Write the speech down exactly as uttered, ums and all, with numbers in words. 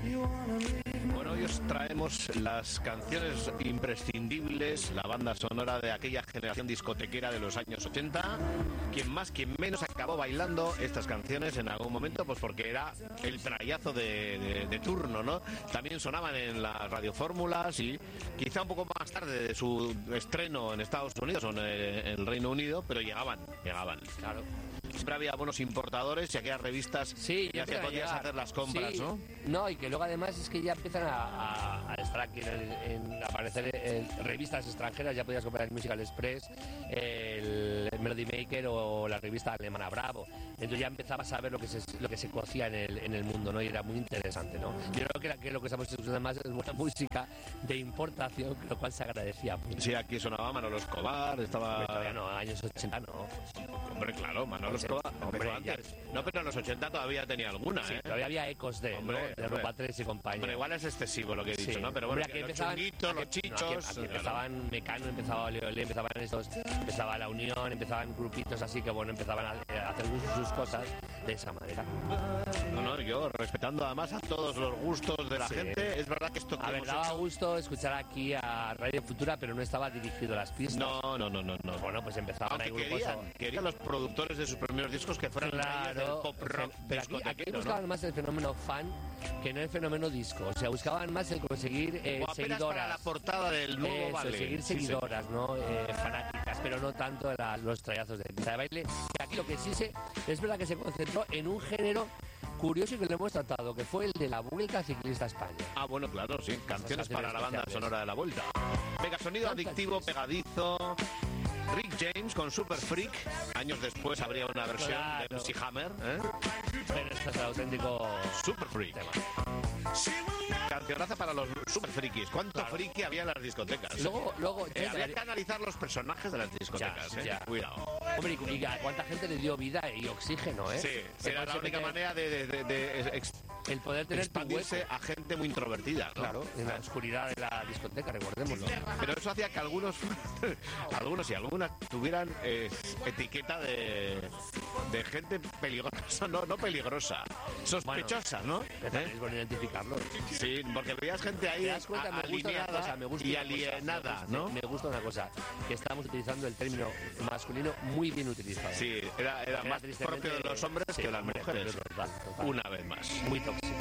Bueno, hoy os traemos las canciones imprescindibles, la banda sonora de aquella generación discotequera de los años ochenta. Quien más, quien menos acabó bailando estas canciones en algún momento, pues porque era el trayazo de, de, de turno, ¿no? También sonaban en las radiofórmulas y quizá un poco más tarde de su estreno en Estados Unidos o en el Reino Unido, pero llegaban, llegaban. Claro. Siempre había buenos importadores y aquellas revistas sí, ya que podías llegar. hacer las compras, sí. ¿no? No, y que luego además es que ya empiezan a, a, a estar aquí en, el, en aparecer en revistas extranjeras. Ya podías comprar el Musical Express, el Melody Maker o la revista alemana Bravo. Entonces ya empezabas a ver lo que se, lo que se cocía en el, en el mundo, ¿no? Y era muy interesante, ¿no? Yo creo que, la, que lo que estamos escuchando más es buena música de importación, lo cual se agradecía mucho. Sí, aquí sonaba Manolo Escobar, estaba... Todavía no, años ochenta no. Hombre, claro, Manolo Escobar. Hombre, antes. No, pero en los ochenta todavía tenía alguna, sí, ¿eh? Todavía había ecos de, hombre, ¿no? De Rupa tres y compañía. Pero igual es excesivo lo que he dicho, sí. ¿no? Pero bueno, hombre, aquí los empezaban, chunguitos, los aquí, chichos... No, aquí, aquí empezaban claro. Mecano, empezaba Ole Ole, empezaban estos, empezaba La Unión, empezaban grupitos así que, bueno, empezaban a, a hacer sus cosas de esa manera. No, no, yo respetando además a todos los gustos de la sí. gente, es verdad que esto que a ver, daba hecho... gusto escuchar aquí a Radio Futura, pero no estaba dirigido a las pistas. No, no, no, no. no. Bueno, pues empezaban ahí grupos... Querían, querían los productores de sus primeros discos que fueran claro, del pop rock. Pero aquí, aquí buscaban ¿no? más el fenómeno fan que no el fenómeno disco. O sea, buscaban más el conseguir eh, seguidoras. Para la portada del nuevo Eso, vale. seguir sí, seguidoras, sí. ¿no? Eh, fanáticas, pero no tanto la, los trayazos de pista de baile. Y aquí lo que sí se... Es verdad que se concentró en un género curioso y que lo hemos tratado, que fue el de la Vuelta Ciclista a España. Ah, bueno, claro, sí. Canciones para la banda sonora de la Vuelta. Venga, sonido adictivo, pegadizo. Rick James con Super Freak. Años después habría una versión claro. de M C Hammer, ¿eh? Pero este es el auténtico Super Freak. Tema. Cancionaza para los super frikis. ¿Cuánto claro. friki había en las discotecas? Luego, luego eh, había que analizar los personajes de las discotecas, ya, ¿eh? Ya. Cuidado. Hombre, y a cuánta gente le dio vida y oxígeno, ¿eh? Sí, era la única manera de, de, de, de ex, el poder tener expandirse a gente muy introvertida, ¿no? Claro, en la oscuridad de la discoteca, recordémoslo. Pero eso hacía que algunos, algunos y algunas tuvieran eh, etiqueta de, de gente peligrosa, no, no peligrosa, sospechosa, bueno, ¿no? ¿Eh? Es bueno identificarlo. Sí, porque veías gente ahí a, cuenta, me alineada gusta cosa, me gusta y alienada, cosa, ¿no? Me, me gusta una cosa, que estamos utilizando el término masculino muy bien utilizado. Sí, era, era, era más propio de los hombres sí, que de las mujeres. Total, total. Una vez más. Muy tóxico.